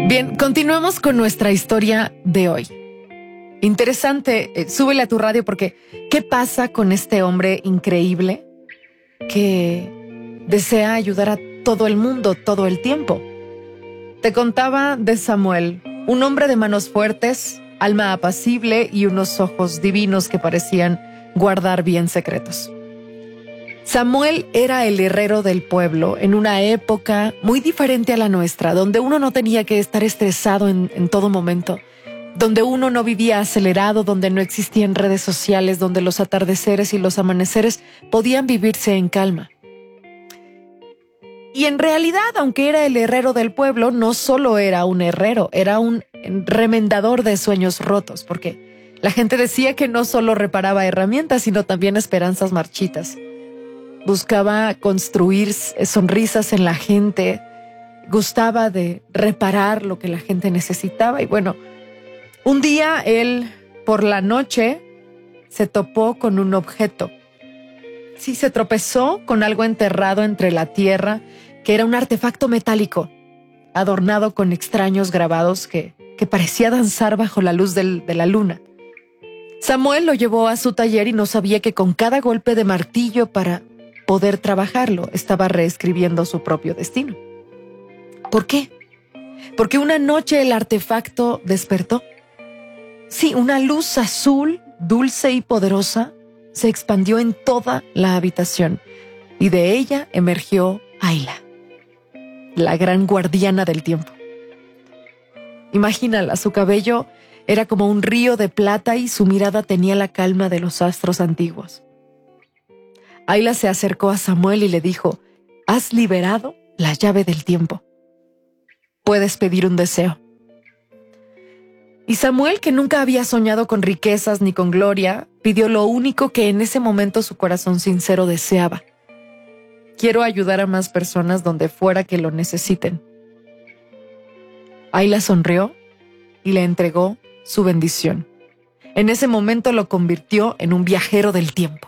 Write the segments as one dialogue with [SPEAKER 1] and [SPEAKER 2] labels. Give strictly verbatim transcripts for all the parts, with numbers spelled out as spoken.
[SPEAKER 1] Bien, continuamos con nuestra historia de hoy. Interesante, eh, súbele a tu radio porque ¿qué pasa con este hombre increíble que desea ayudar a todo el mundo todo el tiempo? Te contaba de Samuel, un hombre de manos fuertes, alma apacible y unos ojos divinos que parecían guardar bien secretos. Samuel era el herrero del pueblo en una época muy diferente a la nuestra, donde uno no tenía que estar estresado en, en todo momento, donde uno no vivía acelerado, donde no existían redes sociales, donde los atardeceres y los amaneceres podían vivirse en calma. Y en realidad, aunque era el herrero del pueblo, no solo era un herrero, era un remendador de sueños rotos, porque la gente decía que no solo reparaba herramientas, sino también esperanzas marchitas. Buscaba construir sonrisas en la gente, gustaba de reparar lo que la gente necesitaba. Y bueno, un día él, por la noche, se topó con un objeto. Sí, se tropezó con algo enterrado entre la tierra, que era un artefacto metálico, adornado con extraños grabados que, que parecía danzar bajo la luz del, de la luna. Samuel lo llevó a su taller y no sabía que con cada golpe de martillo para poder trabajarlo, estaba reescribiendo su propio destino. ¿Por qué? Porque una noche el artefacto despertó. Sí, una luz azul, dulce y poderosa, se expandió en toda la habitación y de ella emergió Ayla, la gran guardiana del tiempo. Imagínala, su cabello era como un río de plata y su mirada tenía la calma de los astros antiguos. Ayla se acercó a Samuel y le dijo: «Has liberado la llave del tiempo. Puedes pedir un deseo». Y Samuel, que nunca había soñado con riquezas ni con gloria, pidió lo único que en ese momento su corazón sincero deseaba: «Quiero ayudar a más personas donde fuera que lo necesiten». Ayla sonrió y le entregó su bendición. En ese momento lo convirtió en un viajero del tiempo.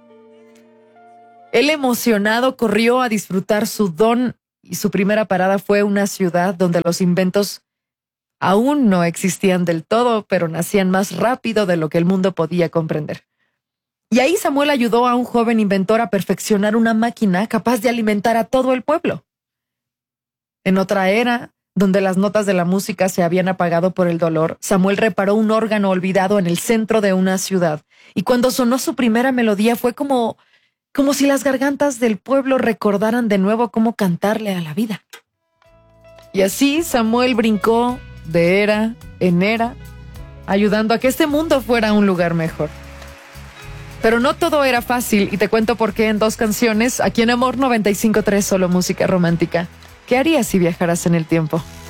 [SPEAKER 1] Él, emocionado, corrió a disfrutar su don y su primera parada fue una ciudad donde los inventos aún no existían del todo, pero nacían más rápido de lo que el mundo podía comprender. Y ahí Samuel ayudó a un joven inventor a perfeccionar una máquina capaz de alimentar a todo el pueblo. En otra era, donde las notas de la música se habían apagado por el dolor, Samuel reparó un órgano olvidado en el centro de una ciudad, y cuando sonó su primera melodía fue como... como si las gargantas del pueblo recordaran de nuevo cómo cantarle a la vida. Y así Samuel brincó de era en era, ayudando a que este mundo fuera un lugar mejor. Pero no todo era fácil, y te cuento por qué en dos canciones, aquí en Amor noventa y cinco punto tres, solo música romántica. ¿Qué harías si viajaras en el tiempo?